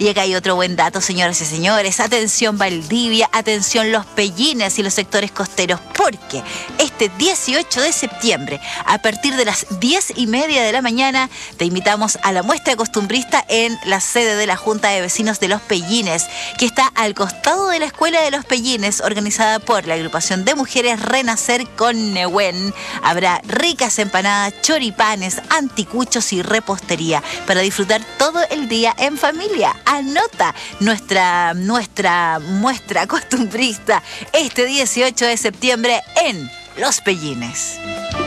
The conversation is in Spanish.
Y acá hay otro buen dato, señoras y señores. Atención Valdivia, atención Los Pellines y los sectores costeros, porque este 18 de septiembre, a partir de las 10:30 de la mañana, te invitamos a la muestra costumbrista en la sede de la Junta de Vecinos de Los Pellines, que está al costado de la Escuela de Los Pellines, organizada por la agrupación de mujeres Renacer con Nehuen. Habrá ricas empanadas, choripanes, anticuchos y repostería para disfrutar todo el día en familia. Anota nuestra muestra costumbrista este 18 de septiembre en Los Pellines.